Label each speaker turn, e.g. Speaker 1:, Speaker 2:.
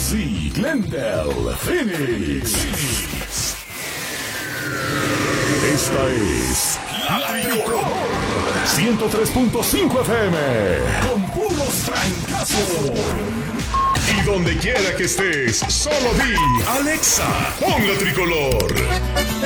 Speaker 1: sí, Glendale, Phoenix. Esta es La Tricolor 103.5 FM con puros trancazos. Y donde quiera que estés, solo di Alexa, pon La Tricolor.